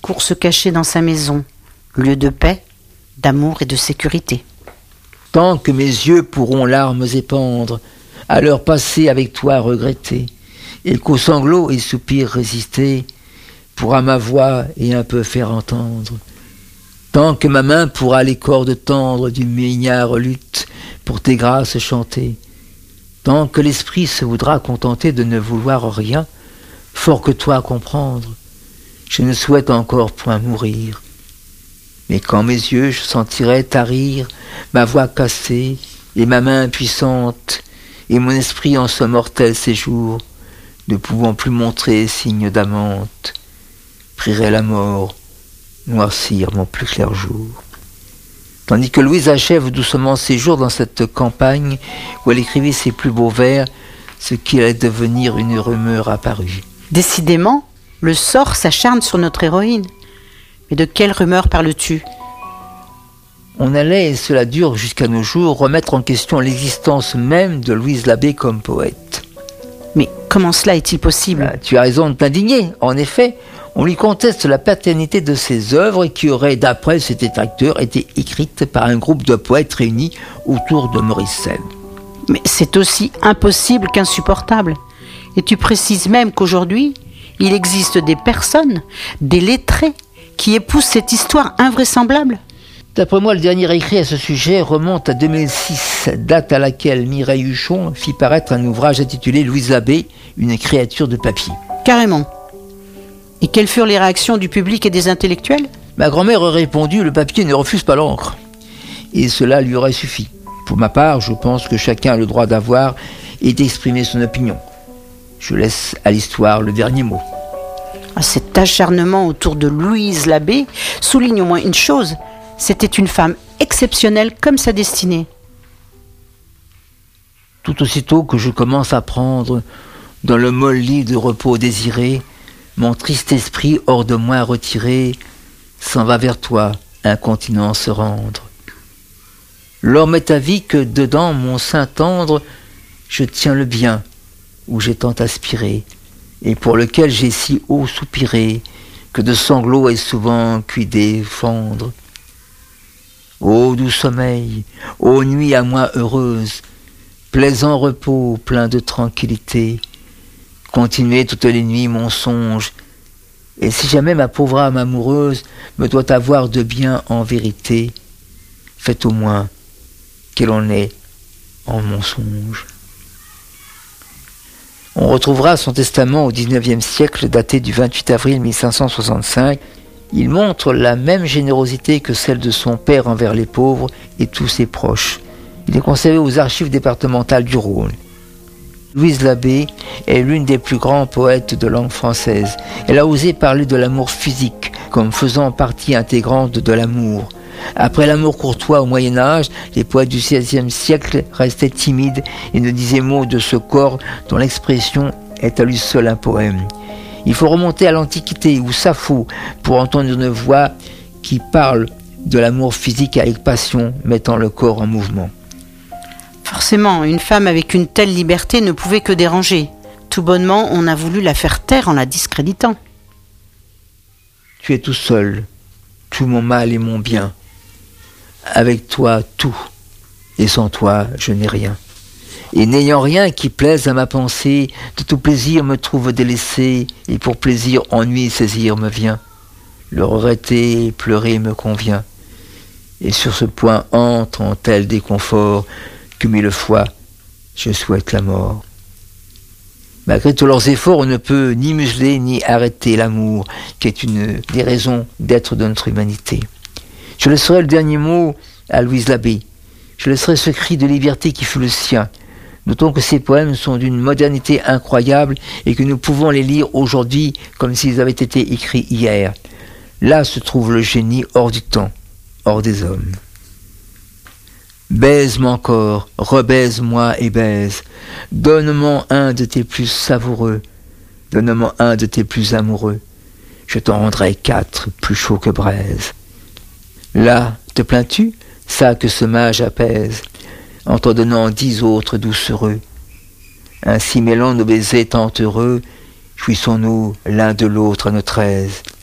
court se cacher dans sa maison, lieu de paix, d'amour et de sécurité. Tant que mes yeux pourront larmes épandre, à l'heure passée avec toi regretter, et qu'aux sanglots et soupirs résister, pourra ma voix et un peu faire entendre. Tant que ma main pourra les cordes tendre d'une mignard lutte pour tes grâces chanter, tant que l'esprit se voudra contenter de ne vouloir rien, fort que toi comprendre, je ne souhaite encore point mourir. Mais quand mes yeux je sentirai tarir ma voix cassée et ma main impuissante, et mon esprit en ce mortel séjour, ne pouvant plus montrer signe d'amante, prierai la mort, noircir mon plus clair jour. Tandis que Louise achève doucement ses jours dans cette campagne où elle écrivait ses plus beaux vers, ce qui allait devenir une rumeur apparue. Décidément, le sort s'acharne sur notre héroïne. Mais de quelle rumeur parles-tu ? On allait, et cela dure jusqu'à nos jours, remettre en question l'existence même de Louise Labbé comme poète. Mais comment cela est-il possible ? Tu as raison de t'indigner. En effet, on lui conteste la paternité de ses œuvres qui auraient, d'après ses détracteurs, été écrites par un groupe de poètes réunis autour de Maurice Sèvres. Mais c'est aussi impossible qu'insupportable. Et tu précises même qu'aujourd'hui, il existe des personnes, des lettrés, qui épousent cette histoire invraisemblable. D'après moi, le dernier écrit à ce sujet remonte à 2006, date à laquelle Mireille Huchon fit paraître un ouvrage intitulé « Louise Labbé, une créature de papier ». Carrément. Et quelles furent les réactions du public et des intellectuels ? Ma grand-mère aurait répondu « Le papier ne refuse pas l'encre ». Et cela lui aurait suffi. Pour ma part, je pense que chacun a le droit d'avoir et d'exprimer son opinion. Je laisse à l'histoire le dernier mot. Cet acharnement autour de Louise Labbé souligne au moins une chose, c'était une femme exceptionnelle comme sa destinée. Tout aussitôt que je commence à prendre, dans le molle lit de repos désiré, mon triste esprit hors de moi retiré, s'en va vers toi, incontinent se rendre. L'homme est à vie que dedans mon sein tendre, je tiens le bien, où j'ai tant aspiré, et pour lequel j'ai si haut soupiré, que de sanglots est souvent cuidé fendre. Ô doux sommeil, ô nuit à moi heureuse, plaisant repos plein de tranquillité, continuez toutes les nuits mon songe, et si jamais ma pauvre âme amoureuse me doit avoir de bien en vérité, faites au moins qu'elle en ait en mon songe. On retrouvera son testament au XIXe siècle, daté du 28 avril 1565. Il montre la même générosité que celle de son père envers les pauvres et tous ses proches. Il est conservé aux archives départementales du Rhône. Louise Labbé est l'une des plus grands poètes de langue française. Elle a osé parler de l'amour physique comme faisant partie intégrante de l'amour. Après l'amour courtois au Moyen-Âge, les poètes du XVIe siècle restaient timides et ne disaient mot de ce corps dont l'expression est à lui seul un poème. Il faut remonter à l'Antiquité ou Sappho pour entendre une voix qui parle de l'amour physique avec passion, mettant le corps en mouvement. Forcément, une femme avec une telle liberté ne pouvait que déranger. Tout bonnement, on a voulu la faire taire en la discréditant. Tu es tout seul, tout mon mal et mon bien. Avec toi, tout, et sans toi, je n'ai rien. Et n'ayant rien qui plaise à ma pensée, de tout plaisir me trouve délaissé, et pour plaisir, ennui, saisir me vient. Le regretter et pleurer me convient. Et sur ce point entre en tel déconfort que mille fois, je souhaite la mort. Malgré tous leurs efforts, on ne peut ni museler ni arrêter l'amour, qui est une des raisons d'être de notre humanité. Je laisserai le dernier mot à Louise Labbé. Je laisserai ce cri de liberté qui fut le sien. Notons que ces poèmes sont d'une modernité incroyable et que nous pouvons les lire aujourd'hui comme s'ils avaient été écrits hier. Là se trouve le génie hors du temps, hors des hommes. Baise-moi encore, rebaise-moi et baise. Donne-moi un de tes plus savoureux. Donne-moi un de tes plus amoureux. Je t'en rendrai 4 plus chauds que braise. Là, te plains-tu, ça que ce mage apaise, en t'en donnant 10 autres doucereux. Ainsi mêlant nos baisers tant heureux, jouissons-nous l'un de l'autre à notre aise.